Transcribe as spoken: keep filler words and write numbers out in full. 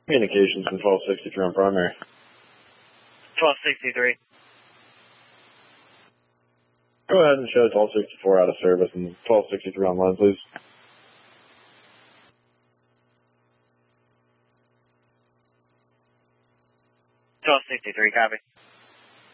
Communications from twelve sixty-three on primary. twelve sixty-three. Go ahead and show twelve sixty-four out of service and twelve sixty-three on line, please. twelve sixty-three, copy.